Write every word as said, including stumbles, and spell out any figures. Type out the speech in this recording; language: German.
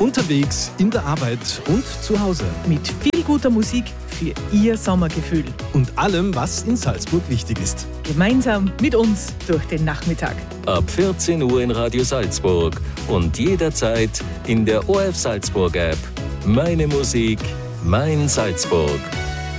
Unterwegs, in der Arbeit und zu Hause. Mit viel guter Musik für Ihr Sommergefühl. Und allem, was in Salzburg wichtig ist. Gemeinsam mit uns durch den Nachmittag. Ab vierzehn Uhr in Radio Salzburg und jederzeit in der O R F Salzburg App. Meine Musik, mein Salzburg.